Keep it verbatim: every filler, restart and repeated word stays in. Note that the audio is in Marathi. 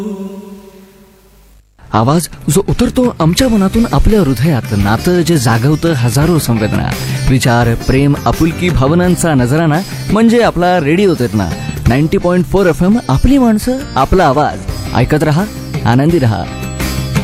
आवाज जो उतरतो आमच्या मनातून आपल्या हृदयात, नातं जे जागवतं हजारो संवेदना, विचार, प्रेम, आपुलकी, भावनांचा नजराणा म्हणजे आपला रेडिओ चेतना. Ninety point four F M, आपली माणसं, आपला आवाज. ऐकत रहा, आनंदी रहा.